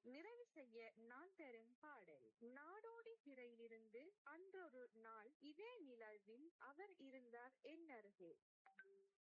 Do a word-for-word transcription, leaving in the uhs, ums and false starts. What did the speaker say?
நிறைவு செய்ய நான் தரும் பாடல். நாடோடி சிறையிலிருந்து அன்றொரு நாள் இதே நிலவில் அவர் இருந்தார் என் அருகே.